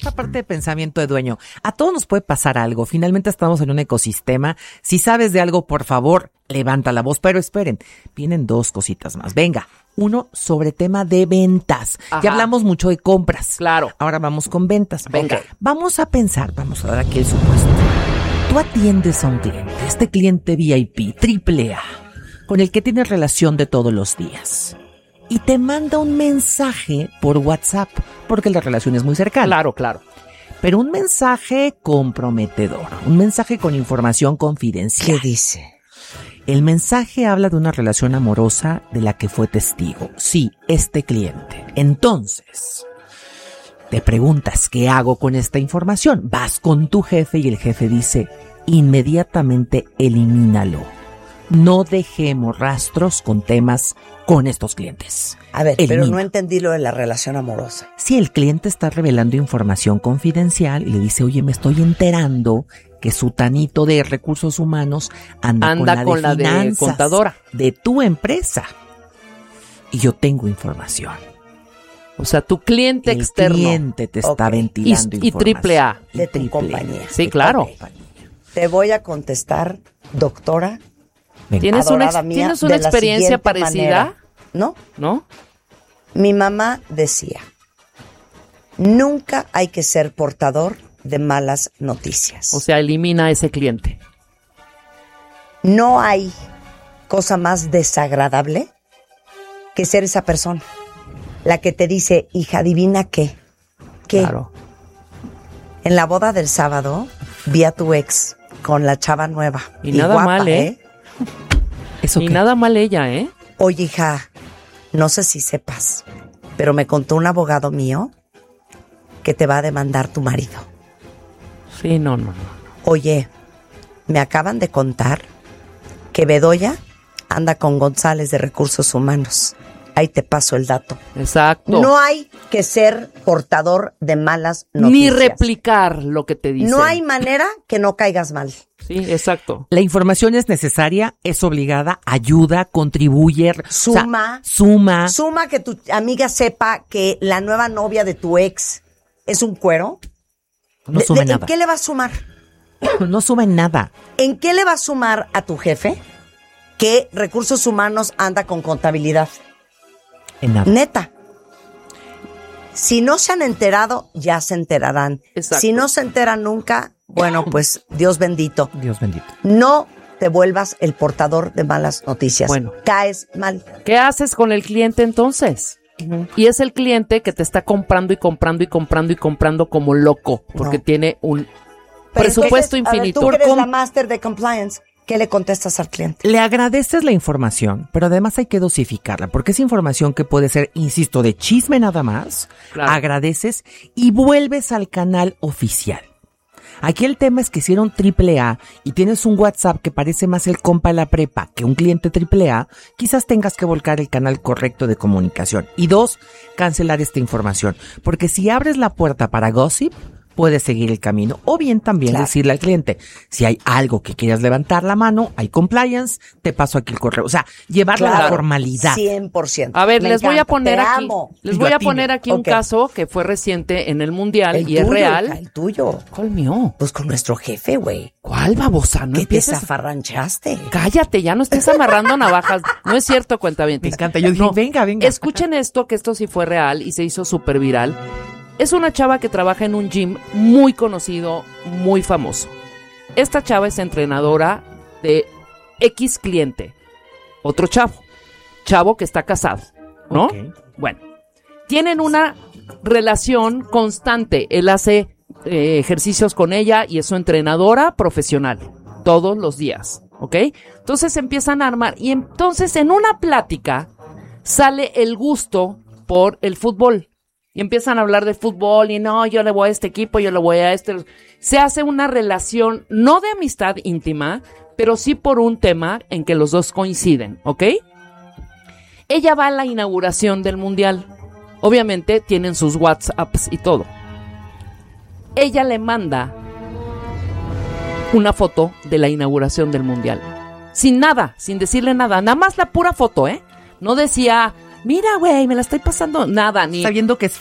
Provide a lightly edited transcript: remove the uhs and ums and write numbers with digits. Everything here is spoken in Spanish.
esa parte de pensamiento de dueño. A todos nos puede pasar algo. Finalmente estamos en un ecosistema. Si sabes de algo, por favor, levanta la voz. Pero esperen, vienen dos cositas más. Venga, uno sobre tema de ventas. Ajá. Ya hablamos mucho de compras. Claro. Ahora vamos con ventas. Venga. Ok. Vamos a pensar, vamos a dar aquí el supuesto. Tú atiendes a un cliente, este cliente VIP, AAA, con el que tienes relación de todos los días. Y te manda un mensaje por WhatsApp, porque la relación es muy cercana. Claro, claro. Pero un mensaje comprometedor, un mensaje con información confidencial. ¿Qué dice? El mensaje habla de una relación amorosa de la que fue testigo. Sí, este cliente. Entonces, te preguntas, ¿qué hago con esta información? Vas con tu jefe y el jefe dice, inmediatamente elimínalo. No dejemos rastros con temas con estos clientes. A ver, pero Elimina. no entendí lo de la relación amorosa. Si el cliente está revelando información confidencial y le dice, oye, me estoy enterando que sutanito de recursos humanos anda con la de finanzas contadora de tu empresa. Y yo tengo información. O sea, tu cliente El externo. cliente te está Ok. ventilando Y información. triple A. De tu triple A. compañía. Sí, claro. Ok. Te voy a contestar, doctora. Venga. ¿Tienes adorada mía, ¿tienes una de la experiencia siguiente parecida? manera. ¿No? ¿No? Mi mamá decía, nunca hay que ser portador de malas noticias. O sea, elimina a ese cliente. No hay cosa más desagradable que ser esa persona. La que te dice, hija, adivina qué. ¿Qué? Claro. En la boda del sábado vi a tu ex con la chava nueva. Y nada guapa, mal, ¿eh? ¿Eso Y qué? nada mal ella, ¿eh? Oye, hija, no sé si sepas, pero me contó un abogado mío que te va a demandar tu marido. Sí, no. Oye, me acaban de contar que Bedoya anda con González de Recursos Humanos. Ahí te paso el dato. Exacto. No hay que ser portador de malas Ni noticias. replicar lo que te dicen. No hay manera que no caigas mal. Sí, exacto. La información es necesaria, es obligada, ayuda, contribuye. Suma. Suma. Suma que tu amiga sepa que la nueva novia de tu ex es un cuero. No suma ¿En nada. qué le va a sumar? No suma en nada. ¿En qué le va a sumar a tu jefe que Recursos Humanos anda con contabilidad? En nada. Neta. Si no se han enterado, ya se enterarán. Exacto. Si no se enteran nunca, bueno, pues Dios bendito. Dios bendito. No te vuelvas el portador de malas noticias. Bueno. Caes mal. ¿Qué haces con el cliente entonces? Y es el cliente que te está comprando y comprando y comprando y comprando como loco, porque No. tiene un Pero presupuesto entonces, a ver, infinito. tú que eres la máster de compliance, ¿qué le contestas al cliente? Le agradeces la información, pero además hay que dosificarla, porque es información que puede ser, insisto, de chisme nada más. Claro. Agradeces y vuelves al canal oficial. Aquí el tema es que si era un AAA y tienes un WhatsApp que parece más el compa de la prepa que un cliente AAA, quizás tengas que volcar el canal correcto de comunicación. Y dos, cancelar esta información. Porque si abres la puerta para gossip, puedes seguir el camino. O bien también Claro. decirle al cliente, si hay algo que quieras levantar la mano, hay compliance, te paso aquí el correo. O sea, llevarlo a la Claro. formalidad. 100%. A ver, Me les voy a encanta, poner te aquí, amo. les voy a poner aquí un Ok. caso que fue reciente en el Mundial El y tuyo, es real. hija, el tuyo. ¿Cuál mío? Pues con nuestro jefe, güey. ¿Cuál babosa? No ¿Qué te empieces. zafarranchaste? Cállate, ya no estés amarrando navajas. No es cierto, cuentavientes. Me encanta. Yo dije, venga. Escuchen esto, que esto sí fue real y se hizo súper viral. Es una chava que trabaja en un gym muy conocido, muy famoso. Esta chava es entrenadora de X cliente. Otro chavo que está casado, ¿no? Ok. Bueno, tienen una relación constante. Él hace ejercicios con ella y es su entrenadora profesional todos los días, ¿ok? Entonces empiezan a armar y entonces en una plática sale el gusto por el fútbol. Y empiezan a hablar de fútbol y no, yo le voy a este equipo, yo le voy a este. Se hace una relación, no de amistad íntima, pero sí por un tema en que los dos coinciden, ¿ok? Ella va a la inauguración del Mundial. Obviamente tienen sus WhatsApps y todo. Ella le manda una foto de la inauguración del Mundial. Sin nada, sin decirle nada. Nada más la pura foto, ¿eh? No decía, mira, güey, me la estoy pasando. Nada, ni... Sabiendo que es